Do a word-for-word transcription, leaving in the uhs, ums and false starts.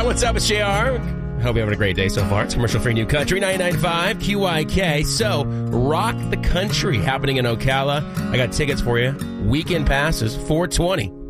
Hi, what's up? It's J R. Hope you're having a great day so far. It's commercial-free New Country, ninety-nine point five Q Y K. So, Rock the Country happening in Ocala. I got tickets for you. Weekend passes, four twenty.